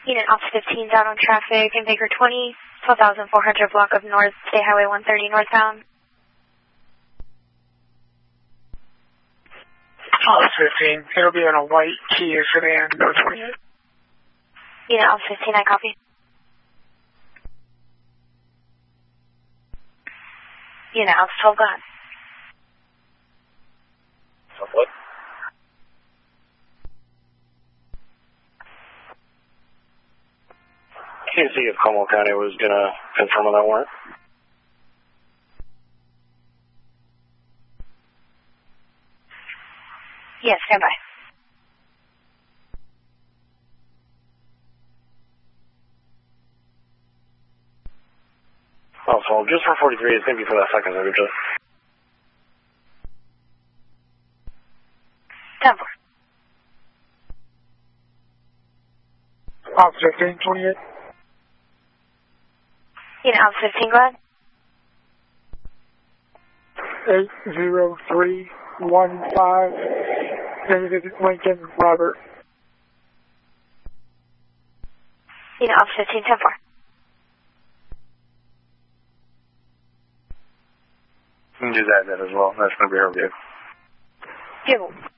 Unit Office 15 down on traffic in Baker 20, 12,400 block of North State Highway 130 northbound. Office 15, it'll be in a white Kia sedan, go 28. Unit Office 15, I copy. Unit Office 12, go ahead. What? Can't see if Como County was going to confirm on that warrant. Yes, stand by. Oh, so just for 43, it's going to be for that second signature. 10-4. Office 15, 28. Unit Office 15, go ahead. 80315, Lincoln, Robert. Unit Office 15, 10-4. You can do that then as well. That's going to be our view. Beautiful.